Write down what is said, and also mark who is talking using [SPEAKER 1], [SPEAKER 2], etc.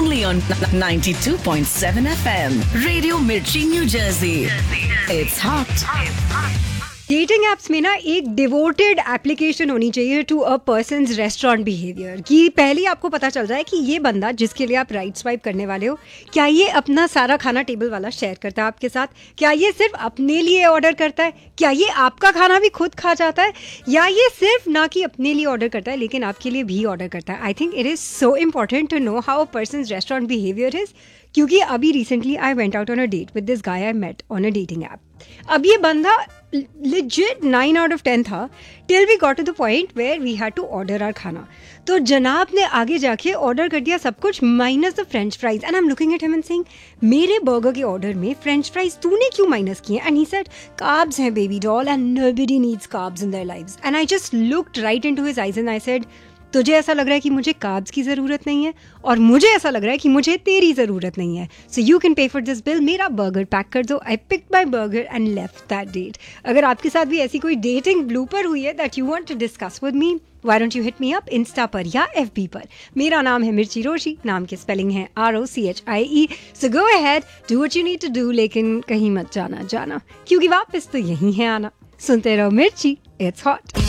[SPEAKER 1] only on 92.7 FM. Radio Mirchi, New Jersey. It's hot.
[SPEAKER 2] Dating apps में ना एक devoted application होनी चाहिए to a person's restaurant behaviour कि पहले आपको पता चल जाए कि ये बंदा जिसके लिए आप राइट स्वाइप करने वाले हो, क्या ये अपना सारा खाना टेबल वाला शेयर करता है आपके साथ, क्या ये सिर्फ अपने लिए ऑर्डर करता है, क्या ये आपका खाना भी खुद खा जाता है, या ये सिर्फ ना कि अपने लिए ऑर्डर करता है लेकिन आपके लिए भी ऑर्डर करता है. I think it is so important to know how a person's restaurant behaviour is. क्योंकि अभी recently I went out on a date with this guy I met on a dating app. अब ये बंदा legit 9 out of 10 था till we got to the point where we had to order our खाना. तो जनाब ने आगे जाके ऑर्डर कर दिया सब कुछ minus the French fries. And I am looking at him and saying, मेरे बर्गर के ऑर्डर में फ्रेंच फ्राइज तूने क्यों माइनस किए? एंड ही सेड, कार्ब्स हैं baby doll and nobody needs carbs in their lives. And I just looked right into his eyes and I said, तुझे ऐसा लग रहा है कि मुझे कार्ब्स की ज़रूरत नहीं है और मुझे ऐसा लग रहा है कि मुझे तेरी ज़रूरत नहीं है. So you can pay for this bill. मेरा बर्गर पैक कर दो. I picked my burger and left that date. अगर आपके साथ भी ऐसी कोई डेटिंग ब्लूपर हुई है that you want to discuss with me, why don't you hit me up Insta पर या FB पर. मेरा नाम है मिर्ची रोशी. नाम की स्पेलिंग है ROCHIE. So go ahead, do what you need to do, लेकिन कहीं मत जाना क्योंकि वापस तो यही है आना. सुनते रहो मिर्ची, इट्स हॉट.